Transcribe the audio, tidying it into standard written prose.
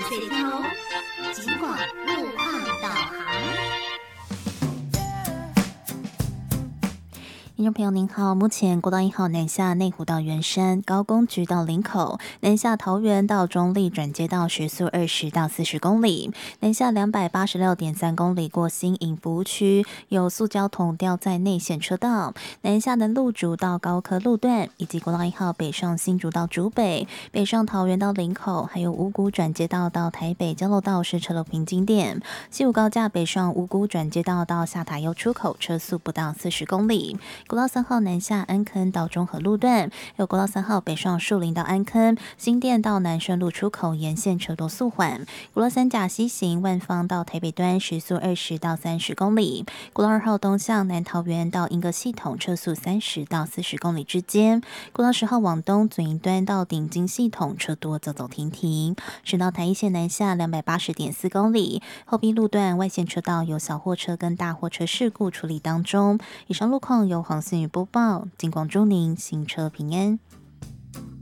水头，尽管路况导航。听众朋友您好，目前国道1号南下内湖到圆山、高工局到林口，南下桃园到中立转接到时速20到40公里，南下286.3公里过新营服务区，有塑胶桶吊在内线车道，南下的路竹到高科路段，以及国道1号北上新竹到竹北，北上桃园到林口，还有五股转接道到台北交流道是车流平均点，西武高架北上五股转接道到下塔悠出口，车速不到40公里。国道3号南下安坑到中和路段，有国道3号北上树林到安坑，新店到南顺路出口沿线车多速缓。国道3甲西行万芳到台北端时速20到30公里。国道2号东向南桃园到莺歌系统车速30到40公里之间。国道10号往东左营端到顶金系统车多走走停停。省道台一线南下280.4公里，后壁路段外线车道有小货车跟大货车事故处理当中。以上路况由黄思雨播报，金广祝您行车平安。